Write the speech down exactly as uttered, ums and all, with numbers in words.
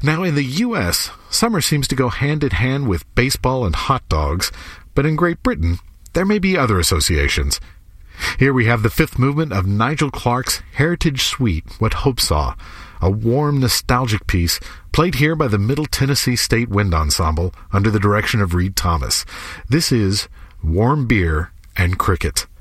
Now, in the U S, summer seems to go hand in hand with baseball and hot dogs, but in Great Britain, there may be other associations. Here we have the fifth movement of Nigel Clark's Heritage Suite, What Hope Saw, a warm, nostalgic piece played here by the Middle Tennessee State Wind Ensemble under the direction of Reed Thomas. This is Warm Beer and Cricket.